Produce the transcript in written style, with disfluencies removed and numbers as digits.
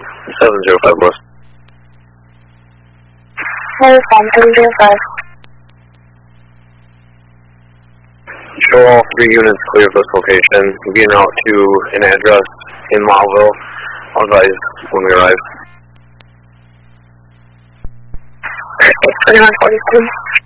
705 West. Hey, 705. Show all 3 units clear of this location. We're getting out to an address in Mauville. I'll advise when we arrive. Okay, 2142.